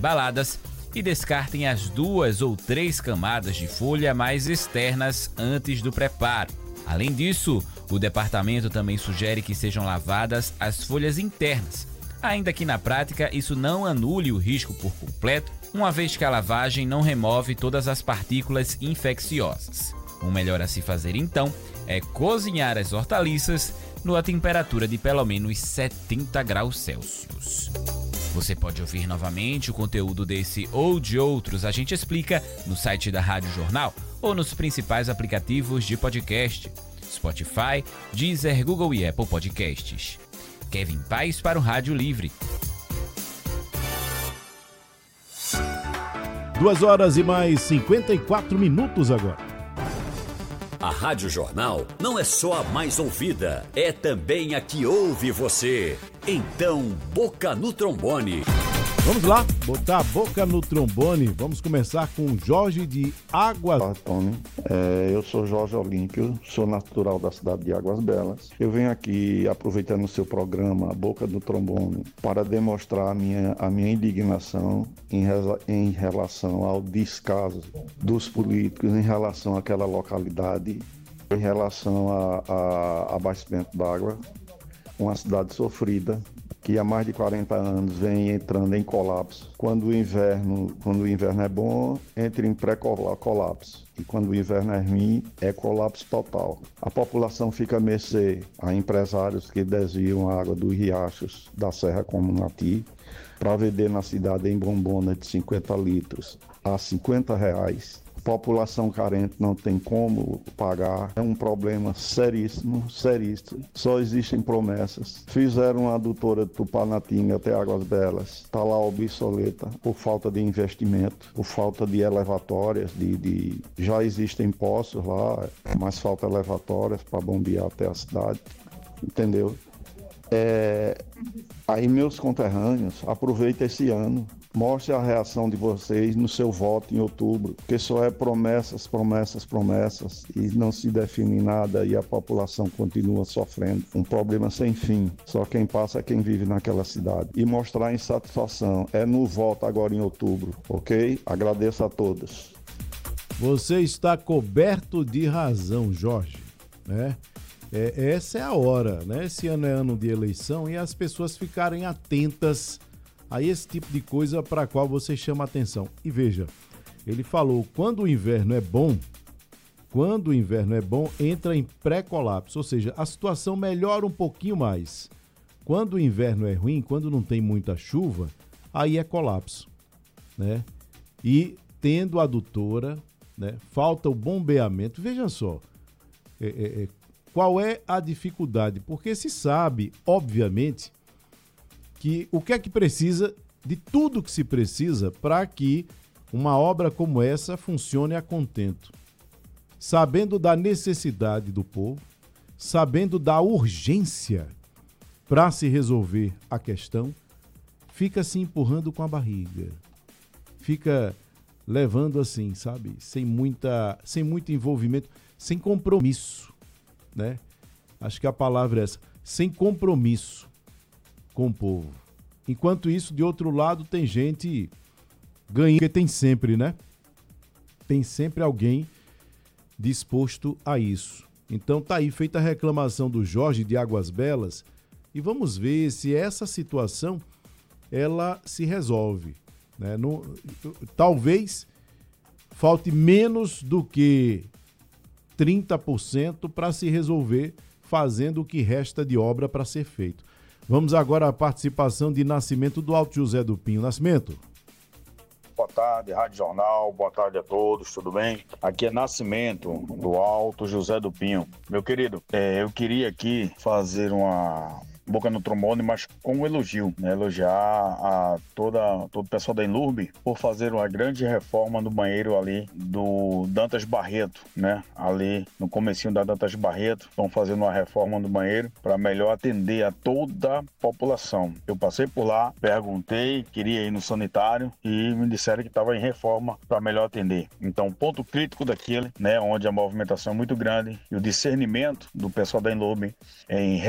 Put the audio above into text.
embaladas e descartem as 2 ou 3 camadas de folha mais externas antes do preparo. Além disso, o departamento também sugere que sejam lavadas as folhas internas, ainda que na prática isso não anule o risco por completo, uma vez que a lavagem não remove todas as partículas infecciosas. O melhor a se fazer então é cozinhar as hortaliças numa temperatura de pelo menos 70 graus Celsius. Você pode ouvir novamente o conteúdo desse ou de outros A Gente Explica no site da Rádio Jornal ou nos principais aplicativos de podcast, Spotify, Deezer, Google e Apple Podcasts. Kevin Paes para o Rádio Livre. 2h mais 54 agora. A Rádio Jornal não é só a mais ouvida, é também a que ouve você. Então, boca no trombone. Vamos lá, botar a boca no trombone. Vamos começar com Jorge de Águas. Olá, Tony. Eu sou Jorge Olímpio, sou natural da cidade de Águas Belas. Eu venho aqui, aproveitando o seu programa Boca no Trombone, para demonstrar a minha indignação em relação ao descaso dos políticos em relação àquela localidade, em relação a abastecimento d'água, uma cidade sofrida, que há mais de 40 anos vem entrando em colapso. Quando o inverno é bom, entra em pré-colapso. E quando o inverno é ruim, é colapso total. A população fica a mercê a empresários que desviam a água dos riachos da Serra Comunati para vender na cidade em bombona de 50 litros a R$50. População carente não tem como pagar, é um problema seríssimo, seríssimo. Só existem promessas. Fizeram a adutora de Tupanatinga até Águas Belas, está lá obsoleta por falta de investimento, por falta de elevatórias, já existem poços lá, mas falta elevatórias para bombear até a cidade, entendeu? Aí meus conterrâneos, aproveita esse ano, mostre a reação de vocês no seu voto em outubro, porque só é promessas, promessas, promessas e não se define nada e a população continua sofrendo. Um problema sem fim, só quem passa é quem vive naquela cidade. E mostrar insatisfação é no voto agora em outubro, ok? Agradeço a todos. Você está coberto de razão, Jorge, né? Essa é a hora, né? Esse ano é ano de eleição e as pessoas ficarem atentas a esse tipo de coisa para a qual você chama atenção. E veja, ele falou, quando o inverno é bom, entra em pré-colapso, ou seja, a situação melhora um pouquinho mais. Quando o inverno é ruim, quando não tem muita chuva, aí é colapso, né? E tendo a adutora, né, falta o bombeamento. Veja só, qual é a dificuldade? Porque se sabe, obviamente, que o que é que precisa, de tudo que se precisa para que uma obra como essa funcione a contento. Sabendo da necessidade do povo, sabendo da urgência para se resolver a questão, fica se empurrando com a barriga. Fica levando assim, sabe? Sem muito envolvimento, sem compromisso, né? Acho que a palavra é essa, sem compromisso com o povo. Enquanto isso, de outro lado, tem gente ganhando, porque tem sempre, né? Tem sempre alguém disposto a isso. Então tá aí feita a reclamação do Jorge de Águas Belas e vamos ver se essa situação ela se resolve, né? Talvez falte menos do que 30% para se resolver, fazendo o que resta de obra para ser feito. Vamos agora à participação de Nascimento do Alto José do Pinho. Nascimento. Boa tarde, Rádio Jornal, boa tarde a todos, tudo bem? Aqui é Nascimento do Alto José do Pinho. Meu querido, eu queria aqui fazer uma boca no trombone, mas com um elogio, né? Elogiar a todo o pessoal da Enlurb por fazer uma grande reforma no banheiro ali do Dantas Barreto, né? Ali no comecinho da Dantas Barreto, estão fazendo uma reforma no banheiro para melhor atender a toda a população. Eu passei por lá, perguntei, queria ir no sanitário e me disseram que estava em reforma para melhor atender. Então, ponto crítico daquele, né? Onde a movimentação é muito grande e o discernimento do pessoal da Enlurb em